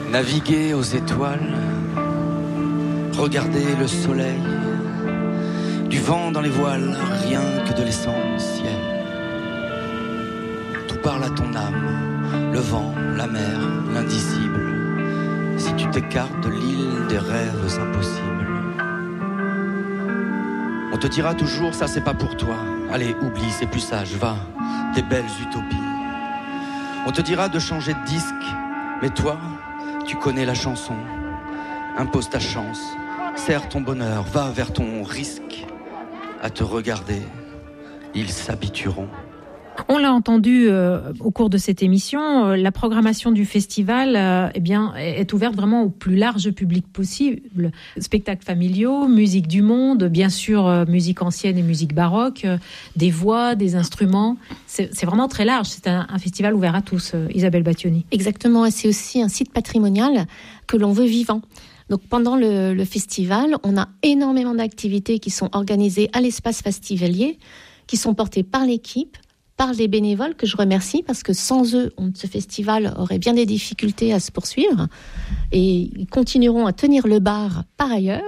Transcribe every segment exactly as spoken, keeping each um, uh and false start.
Naviguer aux étoiles, regarder le soleil, du vent dans les voiles, rien que de l'essentiel. Tout parle à ton âme, le vent, la mer, l'indicible. Si tu t'écartes de l'île des rêves impossibles, on te dira toujours ça c'est pas pour toi. Allez, oublie, c'est plus sage, va, tes belles utopies. On te dira de changer de disque, mais toi, tu connais la chanson. Impose ta chance, serre ton bonheur, va vers ton risque. À te regarder, ils s'habitueront. On l'a entendu euh, au cours de cette émission, euh, la programmation du festival euh, eh bien, est ouverte vraiment au plus large public possible. Spectacles familiaux, musique du monde, bien sûr euh, musique ancienne et musique baroque, euh, des voix, des instruments. C'est, c'est vraiment très large, c'est un, un festival ouvert à tous, euh, Isabelle Battioni. Exactement, et c'est aussi un site patrimonial que l'on veut vivant. Donc pendant le, le festival, on a énormément d'activités qui sont organisées à l'espace festivalier, qui sont portées par l'équipe, par les bénévoles que je remercie parce que sans eux, on, ce festival aurait bien des difficultés à se poursuivre et ils continueront à tenir le bar par ailleurs.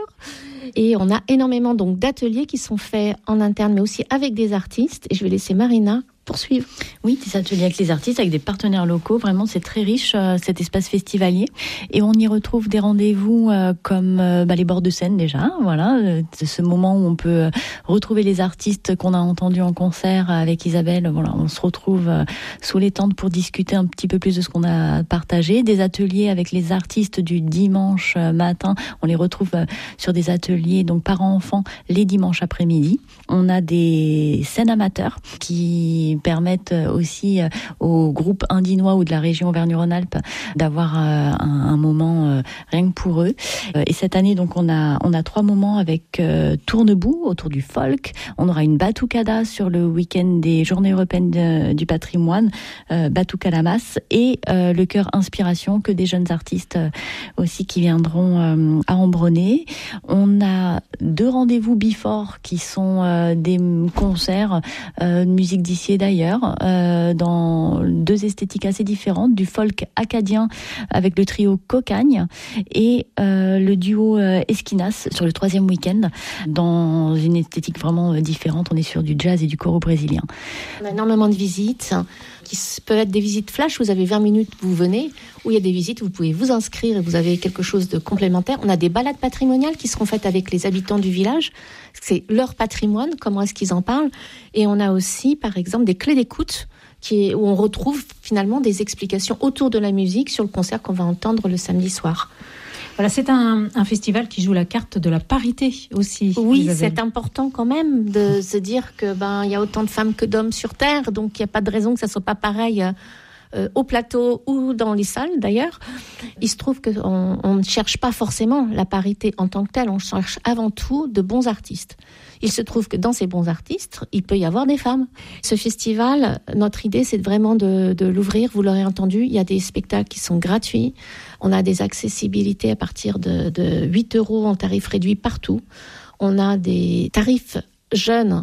Et on a énormément donc d'ateliers qui sont faits en interne mais aussi avec des artistes et je vais laisser Marina poursuivre. Oui, des ateliers avec les artistes, avec des partenaires locaux. Vraiment, c'est très riche, euh, cet espace festivalier. Et on y retrouve des rendez-vous euh, comme euh, bah, les bords de scène déjà. Voilà, euh, c'est ce moment où on peut euh, retrouver les artistes qu'on a entendus en concert avec Isabelle. Voilà, on se retrouve euh, sous les tentes pour discuter un petit peu plus de ce qu'on a partagé. Des ateliers avec les artistes du dimanche matin. On les retrouve euh, sur des ateliers donc parents-enfants les dimanches après-midi. On a des scènes amateurs qui permettent aussi aux groupes indinois ou de la région Auvergne-Rhône-Alpes d'avoir un, un moment rien que pour eux. Et cette année, donc, on a, on a trois moments avec euh, Tournebout autour du folk. On aura une batucada sur le week-end des Journées européennes de, du patrimoine, euh, Batucadamas, et euh, le chœur Inspiration, que des jeunes artistes euh, aussi qui viendront euh, à Ambronay. On a deux rendez-vous before qui sont euh, des concerts euh, de musique d'ici et d'ailleurs, euh, dans deux esthétiques assez différentes, du folk acadien avec le trio Cocagne et euh, le duo euh, Esquinas sur le troisième week-end, dans une esthétique vraiment différente. On est sur du jazz et du coro brésilien. On a énormément de visites qui peuvent être des visites flash, vous avez vingt minutes, vous venez, ou il y a des visites où vous pouvez vous inscrire et vous avez quelque chose de complémentaire. On a des balades patrimoniales qui seront faites avec les habitants du village, c'est leur patrimoine, comment est-ce qu'ils en parlent, et on a aussi par exemple des clés d'écoute qui est, où on retrouve finalement des explications autour de la musique sur le concert qu'on va entendre le samedi soir. Voilà, c'est un, un festival qui joue la carte de la parité aussi. Oui, Isabelle. C'est important quand même de se dire que ben il y a autant de femmes que d'hommes sur Terre, donc il n'y a pas de raison que ça soit pas pareil euh, au plateau ou dans les salles d'ailleurs. Il se trouve qu'on on ne cherche pas forcément la parité en tant que telle, on cherche avant tout de bons artistes. Il se trouve que dans ces bons artistes, il peut y avoir des femmes. Ce festival, notre idée, c'est vraiment de, de l'ouvrir. Vous l'aurez entendu, il y a des spectacles qui sont gratuits. On a des accessibilités à partir de, de huit euros en tarif réduit partout. On a des tarifs jeunes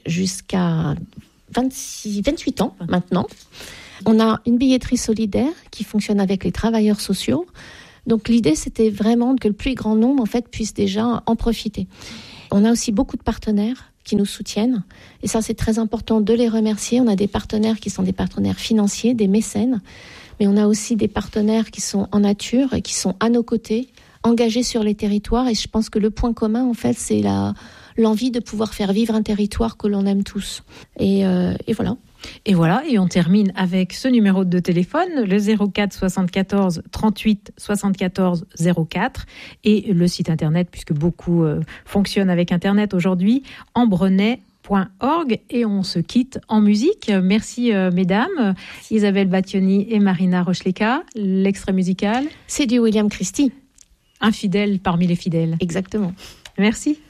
jusqu'à vingt-six, vingt-huit ans maintenant. On a une billetterie solidaire qui fonctionne avec les travailleurs sociaux. Donc l'idée, c'était vraiment que le plus grand nombre en fait, puisse déjà en profiter. On a aussi beaucoup de partenaires qui nous soutiennent. Et ça, c'est très important de les remercier. On a des partenaires qui sont des partenaires financiers, des mécènes. Mais on a aussi des partenaires qui sont en nature et qui sont à nos côtés, engagés sur les territoires. Et je pense que le point commun, en fait, c'est la, l'envie de pouvoir faire vivre un territoire que l'on aime tous. Et, euh, et voilà. Et voilà, et on termine avec ce numéro de téléphone, le zéro quatre soixante-quatorze trente-huit soixante-quatorze zéro quatre, et le site internet, puisque beaucoup euh, fonctionnent avec internet aujourd'hui, ambronay point org, et on se quitte en musique. Merci euh, mesdames, Isabelle Battioni et Marina Rochleka. L'extrait musical, c'est du William Christie. Un fidèle parmi les fidèles. Exactement. Merci.